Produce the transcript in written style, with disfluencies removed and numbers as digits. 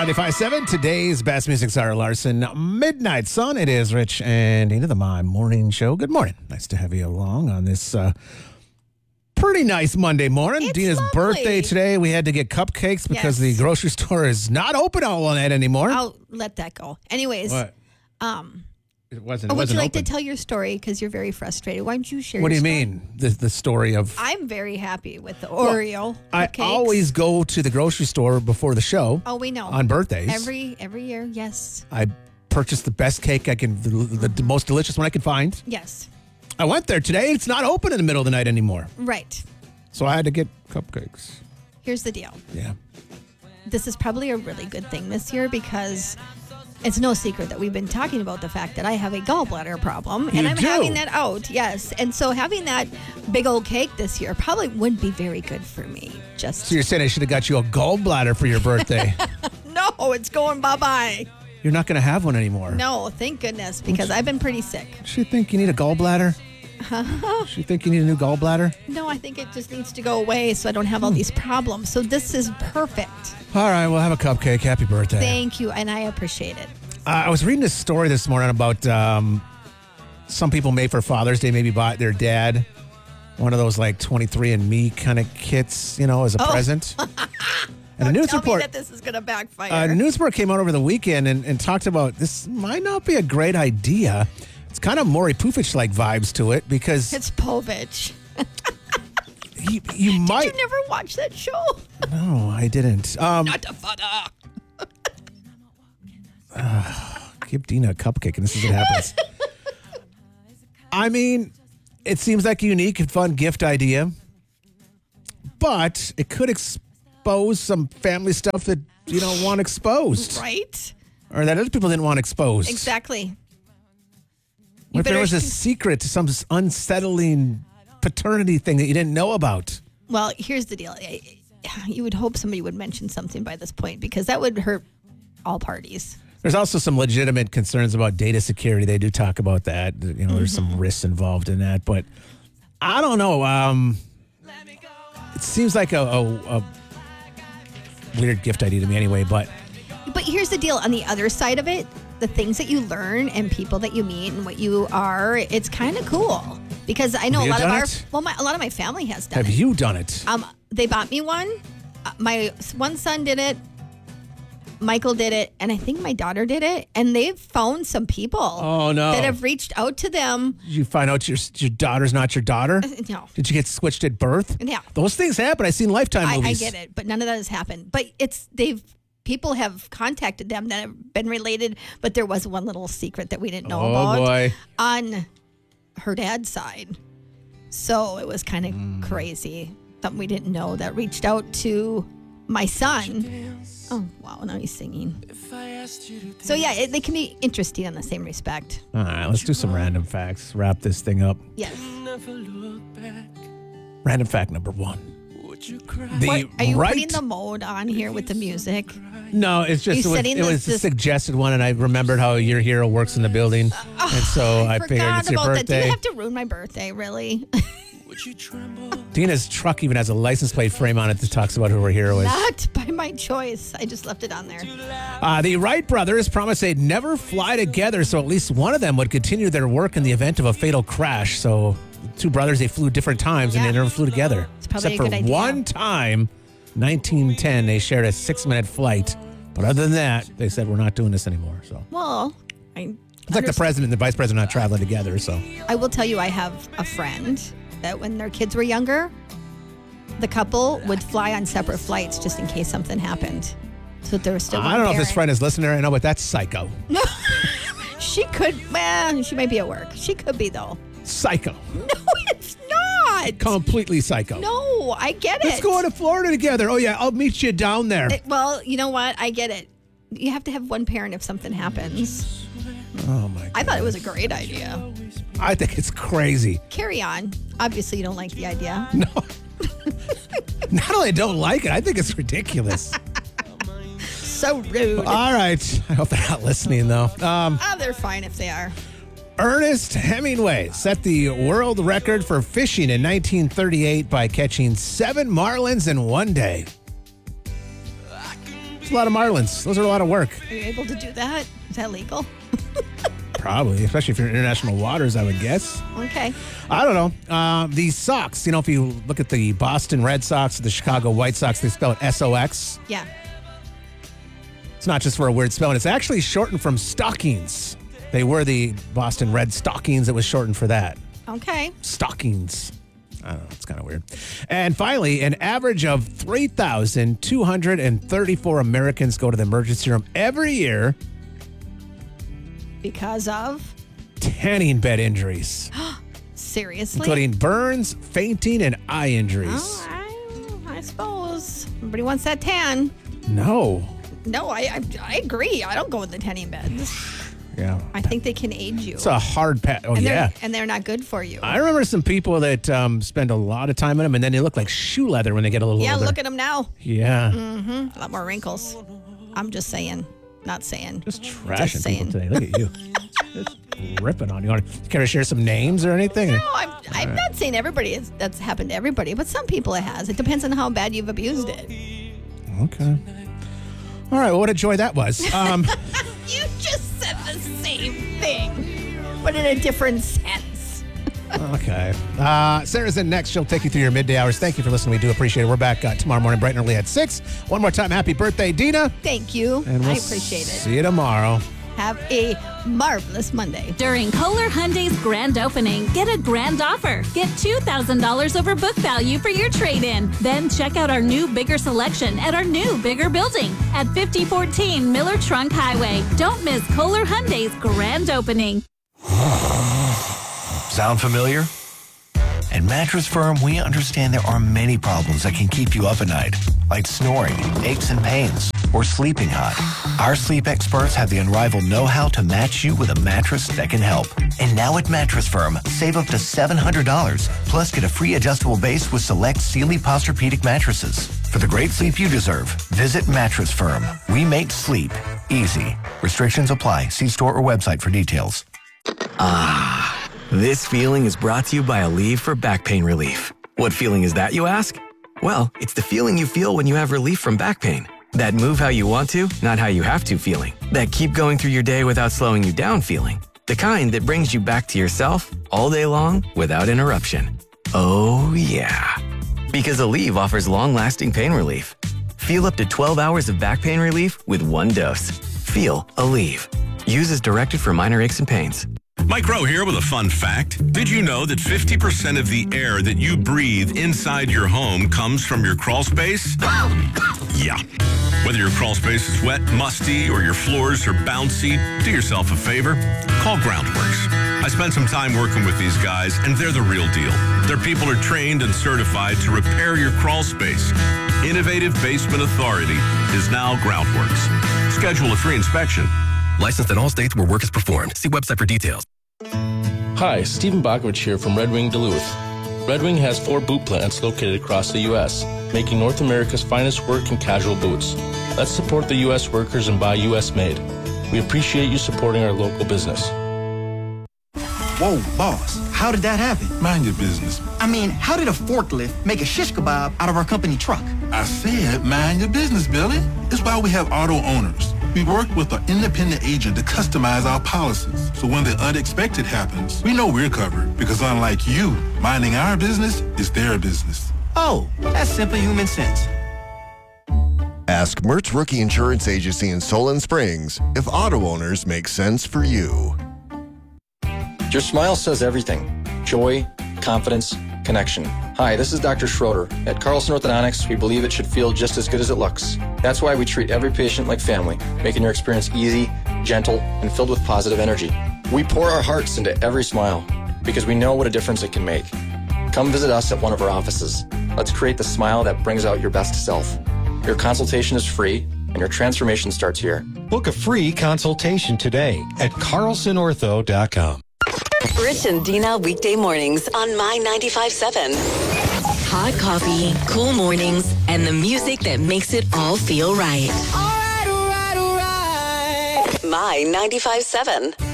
95.7. Today's best music, Sarah Larson. Midnight Sun. It is Rich and Dana, the My Morning Show. Good morning. Nice to have you along on this pretty nice Monday morning. It's Dina's lovely. birthday today. We had to get cupcakes because the grocery store is not open all night anymore. I'll let that go. Anyways, What? It wasn't. It would wasn't you like open. to tell your story because you're very frustrated? Why don't you share? What do your you story? mean? The story of. I'm very happy with the Oreo I cupcakes. always go to the grocery store before the show. Oh, we know. On birthdays. Every year, yes, I purchased the best cake I can, the most delicious one I could find. yes, I went there today. It's not open in the middle of the night anymore. right. So I had to get cupcakes. Here's the deal. Yeah. This is probably a really good thing this year because it's no secret that we've been talking about the fact that I have a gallbladder problem and You I'm do? having that out. Yes. And so having that big old cake this year probably wouldn't be very good for me. So you're saying I should have got you a gallbladder for your birthday. No, it's going bye-bye. You're not going to have one anymore. No, thank goodness, because I've been pretty sick. Does she think you need a gallbladder? Does she think you need a new gallbladder? No, I think it just needs to go away so I don't have all these problems. So this is perfect. All right, we'll have a cupcake. Happy birthday. Thank you, and I appreciate it. I was reading this story this morning about some people made for Father's Day maybe bought their dad one of those like 23andMe kind of kits, as a present. And a news Tell report. me that this is going to backfire. A news report came out over the weekend and talked about this might not be a great idea. It's kind of Maury Povich-like vibes to it because It's Povich. you might. Did you never watch that show? No, I didn't. Not the father. Give Dina a cupcake and this is what happens. I mean, it seems like a unique and fun gift idea, but it could expose some family stuff that you don't want exposed. Right? Or that other people didn't want exposed. Exactly. What if there was a secret to some unsettling paternity thing that you didn't know about? Well, here's the deal. You would hope somebody would mention something by this point because that would hurt all parties. There's also some legitimate concerns about data security. They do talk about that. There's some risks involved in that. But I don't know. It seems like a weird gift idea to me anyway. But here's the deal. On the other side of it, the things that you learn and people that you meet and what you are, it's kind of cool. Because I know Have a you lot of done it? a lot of my family has done have it. you done it? They bought me one. My one son did it. Michael did it, and I think my daughter did it. And they've found some people Oh, no. that have reached out to them. Did you find out your daughter's not your daughter? No. Did you get switched at birth? Yeah. Those things happen. I've seen Lifetime I movies. get it, but none of that has happened. But people have contacted them that have been related, but there was one little secret that we didn't know about Boy. on her dad's side. So it was kind of crazy. Something we didn't know that reached out to my son. Oh, wow, now he's singing. So yeah, they can be interesting in the same respect. All right, let's do some random facts. Wrap this thing up. Yes. Random fact number 1. Are you putting the mode on here with the music? No, it's just You're it setting was a this- suggested one, and I remembered how your hero works in the building, and so I figured Forgot it's your about that. Do birthday. you have to ruin my birthday, really? Dina's truck even has a license plate frame on it that talks about who her hero is. Not by my choice. I just left it on there. The Wright brothers promised they'd never fly together, so at least one of them would continue their work in the event of a fatal crash. So, two brothers, they flew different times, and Yeah. they never flew together. It's probably Except a for good idea. one time, 1910, they shared a 6-minute flight. But other than that, they said, we're not doing this anymore. So Well, it's like the president and the vice president not traveling together. So I will tell you, I have a friend that when their kids were younger, the couple would fly on separate flights just in case something happened. So there was still one I don't know if this parent. friend is listening right now, but that's psycho. No, she could. Well, she might be at work. She could be though. Psycho. No, it's not. Completely psycho. No, I get it. Let's go to Florida together. Oh, yeah, I'll meet you down there. Well, you know what? I get it. You have to have one parent if something happens. Oh, my God. I thought it was a great idea. I think it's crazy. Carry on. Obviously, you don't like the idea. No. Not only don't like it, I think it's ridiculous. So rude. All right. I hope they're not listening, though. They're fine if they are. Ernest Hemingway set the world record for fishing in 1938 by catching 7 marlins in one day. a lot of marlins. Those are a lot of work. Are you able to do that? Is that legal? Probably, especially if you're in international waters, I would guess. Okay. I don't know. These Sox, if you look at the Boston Red Sox, the Chicago White Sox, they spell it S-O-X. Yeah. It's not just for a weird spelling. It's actually shortened from stockings. They were the Boston Red Stockings. It was shortened for that. Okay. Stockings. I don't know. It's kind of weird. And finally, an average of 3,234 Americans go to the emergency room every year because of? Tanning bed injuries. Seriously? Including burns, fainting, and eye injuries. Oh, I suppose. Everybody wants that tan. No. No, I agree. I don't go in the tanning beds. Yeah. I think they can age you. It's a hard pat. Oh, And they're not good for you. I remember some people that spend a lot of time in them, and then they look like shoe leather when they get a little older. Yeah, look at them now. Yeah. Mm-hmm. A lot more wrinkles. I'm just saying. Not saying. Just trashing people today. Look at you. Just ripping on you. Care to share some names or anything? No, I'm not saying everybody. That's happened to everybody, but some people it has. It depends on how bad you've abused it. Okay. All right. Well, what a joy that was. You just said the same thing, but in a different sense. Okay. Sarah's in next. She'll take you through your midday hours. Thank you for listening. We do appreciate it. We're back tomorrow morning, bright and early at 6. One more time, happy birthday, Dina. Thank you. And we'll I appreciate it. See you tomorrow. Have a marvelous Monday. During Kohler Hyundai's grand opening, get a grand offer. Get $2,000 over book value for your trade-in. Then check out our new bigger selection at our new bigger building at 5014 Miller Trunk Highway. Don't miss Kohler Hyundai's grand opening. Sound familiar? At Mattress Firm, we understand there are many problems that can keep you up at night, like snoring, aches and pains, or sleeping hot. Our sleep experts have the unrivaled know-how to match you with a mattress that can help. And now at Mattress Firm, save up to $700, plus get a free adjustable base with select Sealy Posturepedic mattresses. For the great sleep you deserve, visit Mattress Firm. We make sleep easy. Restrictions apply. See store or website for details. This feeling is brought to you by Aleve for back pain relief. What feeling is that, you ask? Well, it's the feeling you feel when you have relief from back pain. That move how you want to, not how you have to feeling. That keep going through your day without slowing you down feeling. The kind that brings you back to yourself all day long without interruption. Oh, yeah. Because Aleve offers long-lasting pain relief. Feel up to 12 hours of back pain relief with one dose. Feel Aleve. Use as directed for minor aches and pains. Mike Rowe here with a fun fact. Did you know that 50% of the air that you breathe inside your home comes from your crawl space? Yeah. Whether your crawl space is wet, musty, or your floors are bouncy, do yourself a favor. Call Groundworks. I spent some time working with these guys, and they're the real deal. Their people are trained and certified to repair your crawl space. Innovative Basement Authority is now Groundworks. Schedule a free inspection. Licensed in all states where work is performed. See website for details. Hi, Stephen Bogwich here from Red Wing Duluth. Red Wing has 4 boot plants located across the U.S., making North America's finest work and casual boots. Let's support the U.S. workers and buy U.S. made. We appreciate you supporting our local business. Whoa, boss, how did that happen? Mind your business. I mean, how did a forklift make a shish kebab out of our company truck? I said mind your business, Billy. It's why we have auto owners. We work with an independent agent to customize our policies. So when the unexpected happens, we know we're covered because unlike you, minding our business is their business. Oh, that's simple human sense. Ask Mertz Rookie Insurance Agency in Solon Springs if auto owners make sense for you. Your smile says everything. Joy, confidence, connection. Hi, this is Dr. Schroeder. At Carlson Orthodontics, we believe it should feel just as good as it looks. That's why we treat every patient like family, making your experience easy, gentle, and filled with positive energy. We pour our hearts into every smile because we know what a difference it can make. Come visit us at one of our offices. Let's create the smile that brings out your best self. Your consultation is free, and your transformation starts here. Book a free consultation today at carlsonortho.com. Rich and Dina weekday mornings on My 95.7. Hot coffee, cool mornings, and the music that makes it all feel right. All right, all right, all right. My 95.7.